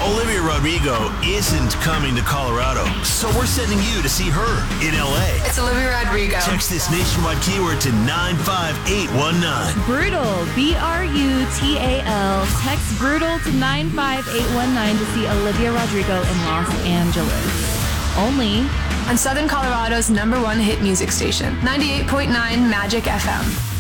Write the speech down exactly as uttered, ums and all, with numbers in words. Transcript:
Olivia Rodrigo isn't coming to Colorado, so we're sending you to see her in L A. It's Olivia Rodrigo. Text this nationwide keyword to nine five eight one nine. Brutal, B R U T A L. Text Brutal to nine five eight one nine to see Olivia Rodrigo in Los Angeles. Only on Southern Colorado's number one hit music station, ninety-eight point nine Magic F M.